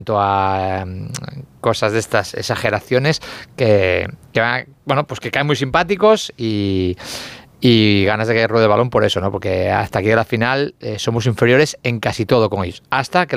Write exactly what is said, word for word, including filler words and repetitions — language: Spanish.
a um, cosas de estas exageraciones que, que van, bueno, pues que caen muy simpáticos y, y ganas de que ruede el balón por eso, ¿no? Porque hasta aquí de la final eh, somos inferiores en casi todo con ellos. Hasta que